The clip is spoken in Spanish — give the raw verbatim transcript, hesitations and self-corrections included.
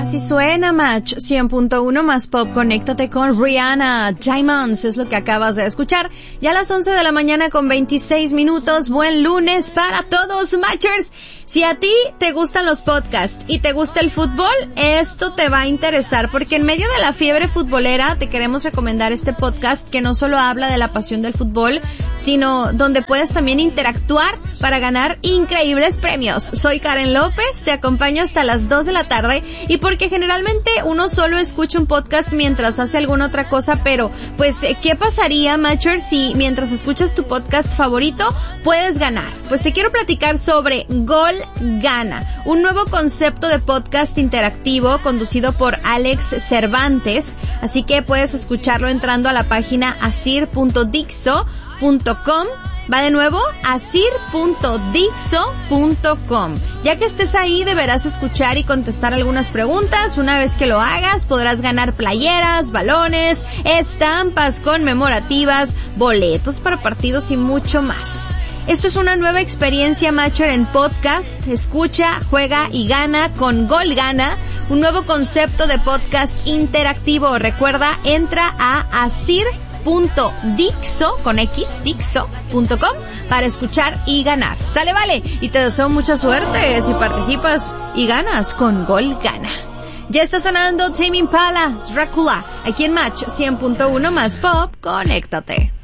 Así suena Match cien punto uno más pop. Conéctate con Rihanna. Diamonds es lo que acabas de escuchar. Ya a las once de la mañana con veintiséis minutos. Buen lunes para todos, Matchers. Si a ti te gustan los podcasts y te gusta el fútbol, esto te va a interesar, porque en medio de la fiebre futbolera te queremos recomendar este podcast que no solo habla de la pasión del fútbol, sino donde puedes también interactuar para ganar increíbles premios. Soy Karen López, te acompaño hasta las dos de la tarde, y porque generalmente uno solo escucha un podcast mientras hace alguna otra cosa, pero pues ¿qué pasaría, Matcher, si mientras escuchas tu podcast favorito puedes ganar? Pues te quiero platicar sobre Gol Gana, un nuevo concepto de podcast interactivo conducido por Alex Cervantes, así que puedes escucharlo entrando a la página asir punto dixo punto com. Va de nuevo, asir punto dixo punto com. Ya que estés ahí, deberás escuchar y contestar algunas preguntas. Una vez que lo hagas, podrás ganar playeras, balones, estampas conmemorativas, boletos para partidos y mucho más. Esto es una nueva experiencia Matcher en podcast. Escucha, juega y gana con Gol Gana, un nuevo concepto de podcast interactivo. Recuerda, entra a asir punto dixo con x dixo punto com para escuchar y ganar. Sale, vale, y te deseo mucha suerte si participas y ganas con Gol Gana. Ya está sonando Tame Impala, Drácula, aquí en Match cien punto uno más pop. Conéctate.